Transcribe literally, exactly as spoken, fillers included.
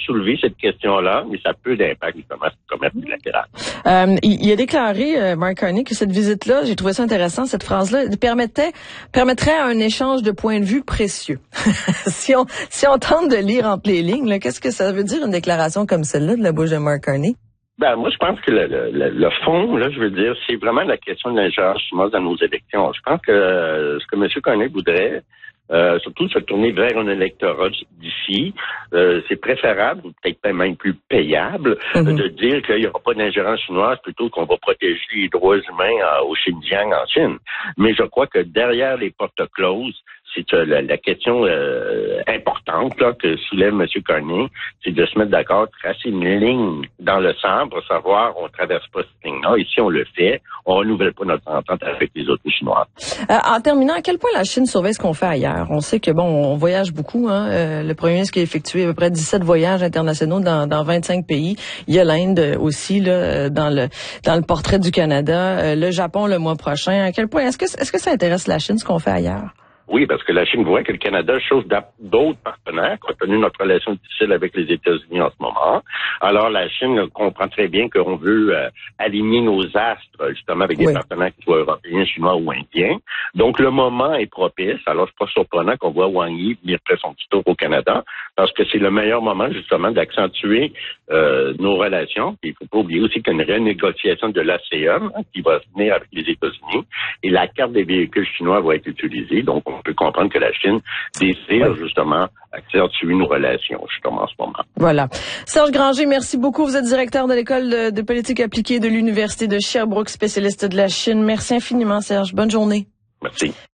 soulevé cette question-là, mais ça peut d'impact du commerce, du commerce bilatéral. Euh, il, il a déclaré, euh, Mark Carney, que cette visite-là, j'ai trouvé ça intéressant, cette phrase-là, permettait, permettrait un échange de points de vue précieux. si on si on tente de lire entre les lignes, là, qu'est-ce que ça veut dire une déclaration comme celle-là de la bouche de Mark Carney? Ben, moi, je pense que le, le, le fond, là, je veux dire, c'est vraiment la question de l'ingérence chinoise dans nos élections. Je pense que euh, ce que M. Carney voudrait, euh, surtout se tourner vers un électorat d'ici, euh, c'est préférable, ou peut-être même plus payable, mm-hmm. de dire qu'il n'y aura pas d'ingérence chinoise plutôt qu'on va protéger les droits humains euh, au Xinjiang, en Chine. Mais je crois que derrière les portes closes, c'est euh, la, la question euh, importante là, que soulève M. Carney, c'est de se mettre d'accord, tracer une ligne dans le sang pour savoir on traverse pas cette ligne-là. Et si on le fait, on renouvelle pas notre entente avec les autres Chinois. Euh, en terminant, à quel point la Chine surveille ce qu'on fait ailleurs? On sait que bon, on voyage beaucoup. Hein? Euh, le premier ministre qui a effectué à peu près dix-sept voyages internationaux dans, dans vingt-cinq pays. Il y a l'Inde aussi là, dans le dans le portrait du Canada. Euh, le Japon le mois prochain. À quel point est-ce que est-ce que ça intéresse la Chine ce qu'on fait ailleurs? Oui, parce que la Chine voit que le Canada chauffe d'autres partenaires, compte tenu de notre relation difficile avec les États-Unis en ce moment. Alors, la Chine comprend très bien qu'on veut euh, aligner nos astres, justement, avec des oui. partenaires qui soient européens, chinois ou indiens. Donc, le moment est propice. Alors, c'est pas surprenant qu'on voit Wang Yi venir faire son petit tour au Canada, parce que c'est le meilleur moment, justement, d'accentuer euh, nos relations. Puis, il faut pas oublier aussi qu'il y a une renégociation de l'A C E M hein, qui va venir avec les États-Unis. Et la carte des véhicules chinois va être utilisée. Donc, on peut comprendre que la Chine désire oui. justement accentuer nos relations justement en ce moment. Voilà. Serge Granger, merci beaucoup. Vous êtes directeur de l'École de, de politique appliquée de l'Université de Sherbrooke, spécialiste de la Chine. Merci infiniment, Serge. Bonne journée. Merci.